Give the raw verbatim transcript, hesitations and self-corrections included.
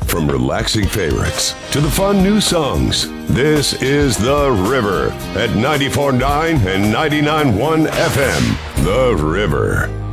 From relaxing favorites to the fun new songs, this is The River at ninety-four point nine and ninety-nine point one F M. The River.